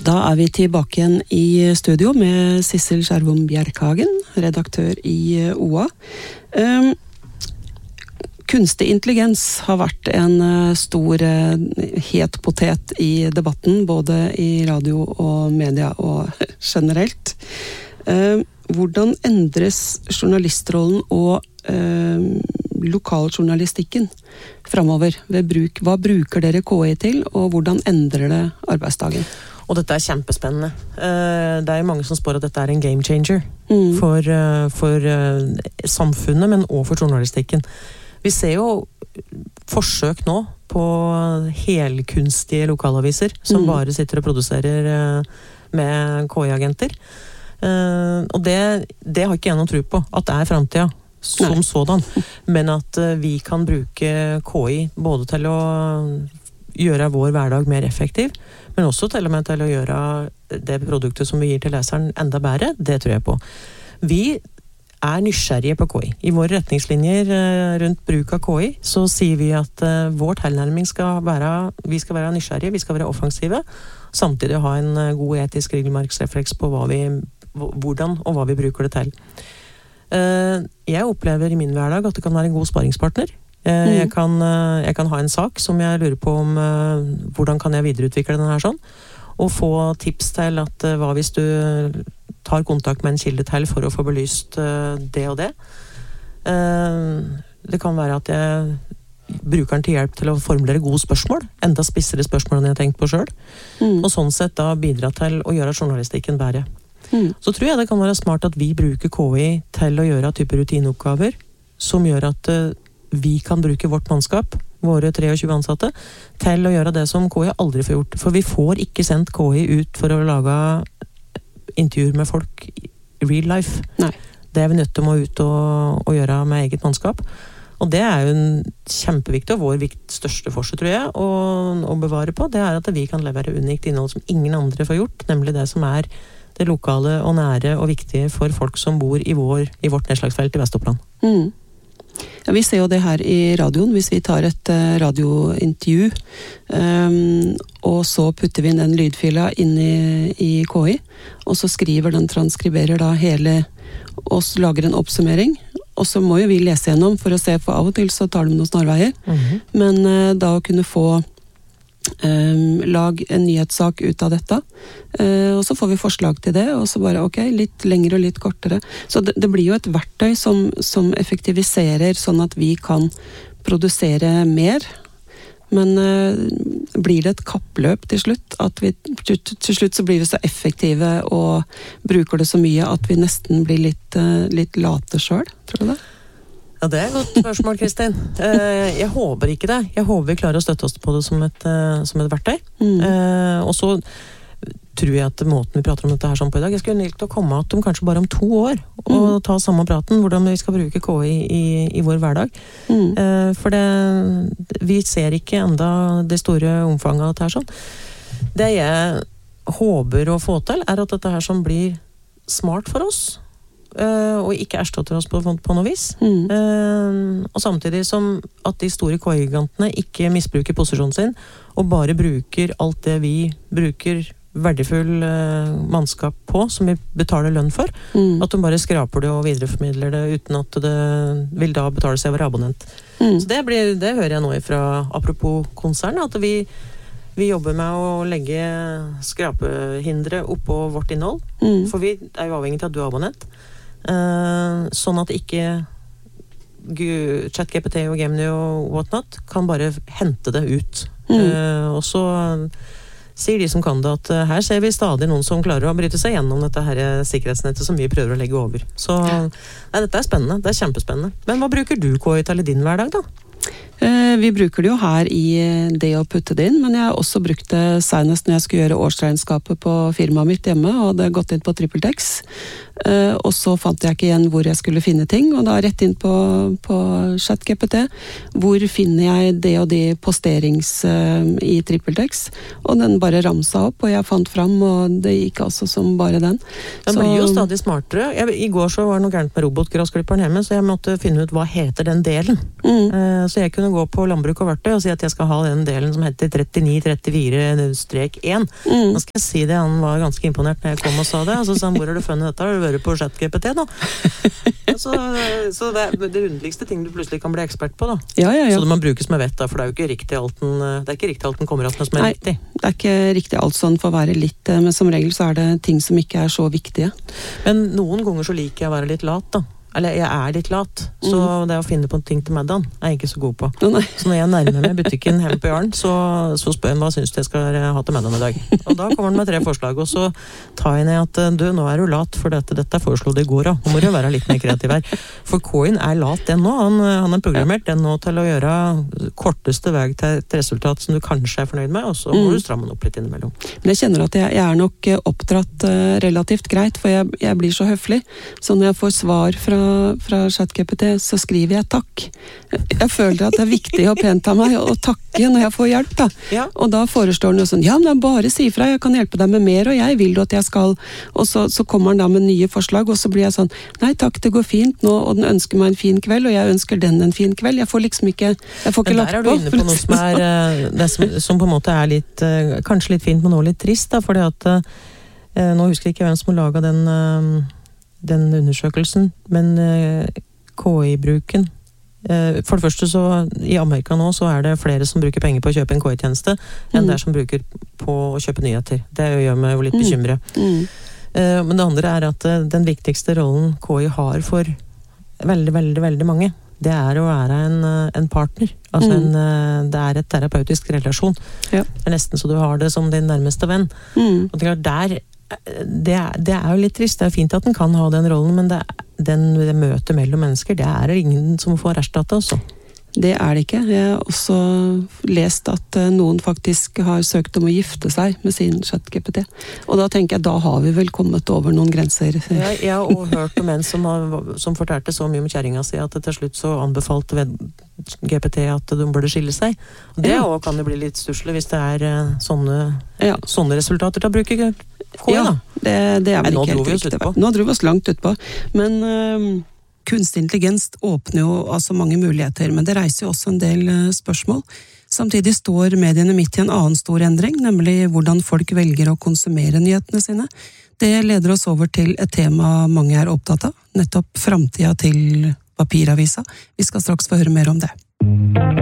Da vi tilbake igjen i studio med Sissel Skjervom Bjerkhagen, redaktør i OA. Kunstig intelligens har vært en stor het potet i debatten, både i radio og media og generelt. Hvordan endres journalistrollen og lokaljournalistikken fremover ved bruk? Hva bruker dere KI til, og hvordan endrer det arbeidsdagen? Og dette kjempespennende. Det jo mange som spår at dette en game changer for samfunnet, men også for journalistikken. Vi ser jo forsøk nå på helkunstige lokalaviser som bare sitter og produserer med KI-agenter. Og det har ikke jeg noen tro på, at det fremtiden som sådan. Men at vi kan bruke KI både til å gjøre vår hverdag mer effektiv, men også til og med til å gjøre det produktet som vi gir til leseren enda bedre, det tror jeg på. Vi nysgjerrige på KI. I våre retningslinjer rundt bruk av KI, så sier vi at vår tilnærming vi skal være nysgjerrige, vi skal være offensive, samtidig ha en god etisk regelmarksrefleks på hvordan og hva vi bruker det til. Jeg opplever i min hverdag at det kan være en god sparingspartner. Jeg kan ha en sak som jeg lurer på om hvordan kan jeg videreutvikle den her sånn, og få tips til at hva hvis du tar kontakt med en kilde til for å få belyst det og det. Det kan være at jeg bruker den til hjelp til å formulere gode spørsmål, enda spissere spørsmål enn jeg har tenkt på selv, og sånn sett da bidra til å gjøre journalistikken bedre. Så tror jeg det kan være smart at vi bruker KI til å gjøre type rutineoppgaver som gjør at vi kan bruke vårt mannskap, våre 23 ansatte, til å gjøre det som KI aldri får gjort. For vi får ikke sendt KI ut for å lage intervjuer med folk i real life. Nei. Det vi nødt til å ut og gjøre med eget mannskap. Og det jo en kjempeviktig og vår største forskjell, tror jeg, å bevare på. Det at vi kan levere unikt innhold som ingen andre får gjort, nemlig det som det lokale og nære og viktige for folk som bor i vårt nedslagsfelt i Vest-Oppland. Ja, vi ser jo det her i radioen, hvis vi tar et radiointervju, og så putter vi inn den lydfila inn i KI, og så transkriberer da hele, og lager en oppsummering, og så må jo vi lese gjennom for å se, for av og til så tar de noen snarveier, men da å kunne få lag en nyhetssak ut av dette, og så får vi forslag til det, og så bare litt lengre og litt kortere. Så det blir jo et verktøy som effektiviserer sånn at vi kan produsere mer, men blir det et kappløp til slutt? At vi til slutt så blir vi så effektive og bruker det så mye at vi nesten blir litt late selv, tror du det? Ja, det et godt spørsmål, Kristin. Jeg håper ikke det. Jeg håper vi klarer å støtte oss på det som et verktøy. Og så tror jeg at måten vi prater om dette her sånn på i dag, jeg skulle nylig til å komme at kanskje bare om 2 år og ta samme praten, hvordan vi skal bruke KI i vår hverdag. For vi ser ikke enda det store omfanget av dette her sånn. Det jeg håper å få til at dette her sånn blir smart for oss, og ikke erstatter oss på noe vis. Og samtidig som at de store KI-gigantene ikke misbruker posisjonen sin, og bare bruker alt det vi bruker verdifull mannskap på, som vi betaler lønn for, at de bare skraper det og videreformidler det uten at det vil da betale seg å være abonnent. Så det hører jeg nå ifra, apropos konsern, at vi jobber med å legge skrapehindre oppå vårt innhold, for vi jo avhengig av at du abonnent, sånn at ikke ChatGPT og Gemini og whatnot kan bare hente det ut. Og så sier de som kan det at her ser vi stadig noen som klarer å bryte seg gjennom dette her sikkerhetsnettet som vi prøver å legge over. Så dette spennende, det kjempespennende. Men hva bruker du KI til i din hverdag da? Vi bruker det jo her i det å putte det inn, men jeg har også brukt det senest når jeg skulle gjøre årsregnskapet på firmaet mitt hjemme, og hadde gått inn på TrippelTex, og så fant jeg ikke igjen hvor jeg skulle finne ting, og da rett inn på ChatGPT, hvor finner jeg det og det posterings i TrippelTex, og den bare ramsa opp, og jeg fant fram, og det gikk altså som bare den. Den blir jo stadig smartere. I går så var det noe gærent med robotgrassklipperen hjemme, så jeg måtte finne ut hva heter den delen. Så jeg kunne kunne gå på landbruk og verktøy og si at jeg skal ha den delen som heter 3934-1. Da skal jeg si det, han var ganske imponert når jeg kom og sa det, og så sa han, hvor har du funnet dette? Har du vært på ChatGPT nå? Så det er det underligste ting du plutselig kan bli ekspert på, da. Ja. Så det man bruker som jeg vet, da, for det er jo ikke riktig alt den kommer opp med som er riktig. Det er ikke riktig alt sånn for å være litt, men som regel så er det ting som ikke er så viktige. Men noen ganger så liker jeg å være litt lat, da. Eller jeg er litt lat, så det å finne på ting til middagen er jeg ikke så god på. Så når jeg nærmer meg butikken hjemme på Jarn, så spør jeg hva synes du jeg skal ha til middagen i dag. Og da kommer han med 3 forslag, og så tar jeg ned at du, nå er du lat, for dette foreslo det i går, da. Nå må du være litt mer kreativ her. For Coin er lat den nå, han er programmert den nå til å gjøre korteste vei til et resultat som du kanskje er fornøyd med, og så må du stramme den opp litt innimellom. Men jeg kjenner at jeg er nok oppdratt relativt greit, for jeg blir så høflig, så når jeg får svar fra ChatGPT, så skriver jeg takk. Jeg føler at det er viktig og pent av meg å takke når jeg får hjelp, da. Ja. Og da foreslår han jo sånn, ja, men bare si fra, jeg kan hjelpe deg med mer, og jeg vil at jeg skal, og så kommer han da med nye forslag, og så blir jeg sånn, nei takk, det går fint nå, og den ønsker meg en fin kveld, og jeg ønsker den en fin kveld. Jeg får liksom ikke, jeg får ikke lagt på. Men der er du inne på noe som på en måte er litt, kanskje litt fint, men også litt trist, da, fordi at, nå husker jeg ikke hvem som har laget den undersøkelsen, men KI-bruken. For det første så, i Amerika nå, så er det flere som bruker penger på å kjøpe en KI-tjeneste, enn det som bruker på å kjøpe nyheter. Det gjør meg jo litt bekymret. Men det andre er at den viktigste rollen KI har for veldig, veldig, veldig mange, det er å være en partner. Altså det er et terapeutisk relasjon. Ja. Det er nesten så du har det som din nærmeste venn. Og det er klart, det er jo litt trist. Det er fint at den kan ha den rollen, men det møtet mellom mennesker, det er ingen som får erstattet også. Det er det ikke. Jeg har også lest at noen faktisk har søkt om å gifte seg med sin ChatGPT. Og da tenker jeg, da har vi vel kommet over noen grenser. Jeg har også hørt om en som fortalte så mye om kjæringa si at til slutt så anbefalte GPT at de burde skille seg. Og det også kan det bli litt stusslig hvis det er sånne resultater til å bruke KI, da. Det er vel ikke helt riktig. Nå dro vi oss langt utpå. Men kunstig intelligens åpner jo altså mange muligheter, men det reiser jo også en del spørsmål. Samtidig står mediene midt i en annen stor endring, nemlig hvordan folk velger å konsumere nyhetene sine. Det leder oss over til et tema mange er opptatt av, nettopp framtida til papiravisa. Vi skal straks få høre mer om det.